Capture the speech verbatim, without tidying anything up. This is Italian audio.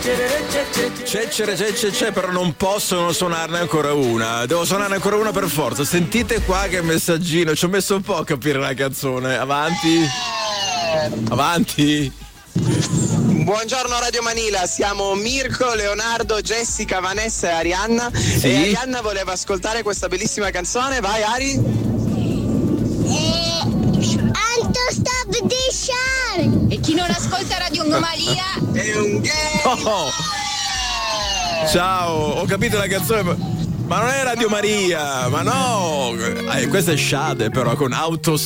C'è, c'è, c'è, c'è, c'è, però non posso non suonarne ancora una. Devo suonarne ancora una per forza. Sentite qua che messaggino. Ci ho messo un po' a capire la canzone. Avanti. Avanti. Buongiorno Radio Manila, siamo Mirko, Leonardo, Jessica, Vanessa e Arianna. Sì? E Arianna voleva ascoltare questa bellissima canzone. Vai Ari. Anto Stop the Shark. E chi non ascolta Radio Anomalia è un gay. Oh. Ciao, ho capito la canzone, ma non è Radio Maria, ma no. Eh, questa è Shade però con Auto